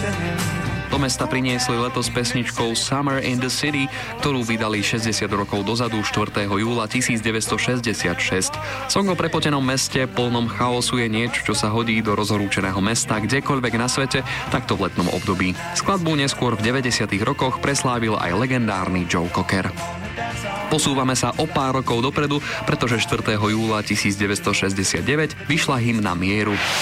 Do mesta priniesli letos pesničkou Summer in the City, ktorú vydali 60 rokov dozadu 4. júla 1966. Song o prepotenom meste plnom chaosu je niečo, čo sa hodí do rozhorúčeného mesta kdekoľvek na svete, takto v letnom období. Skladbu neskôr v 90. rokoch preslávil aj legendárny Joe Cocker. Posúvame sa o pár rokov dopredu, pretože 4. júla 1969 vyšla hymna Mieru.